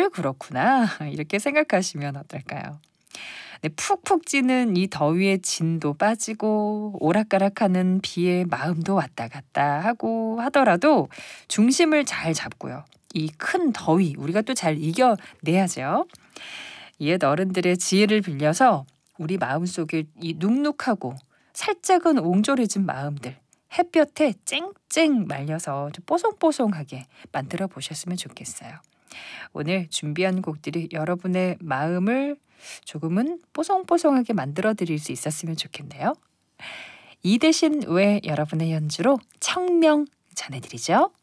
때문에 그렇구나. 이렇게 생각하시면 어떨까요? 네, 푹푹 찌는 이 더위에 진도 빠지고 오락가락하는 비에 마음도 왔다 갔다 하고 하더라도 중심을 잘 잡고요. 이 큰 더위 우리가 또 잘 이겨내야죠. 옛 어른들의 지혜를 빌려서 우리 마음속에 이 눅눅하고 살짝은 옹졸해진 마음들 햇볕에 쨍쨍 말려서 좀 뽀송뽀송하게 만들어 보셨으면 좋겠어요. 오늘 준비한 곡들이 여러분의 마음을 조금은 뽀송뽀송하게 만들어 드릴 수 있었으면 좋겠네요. 이 대신 왜 여러분의 연주로 청명 전해드리죠.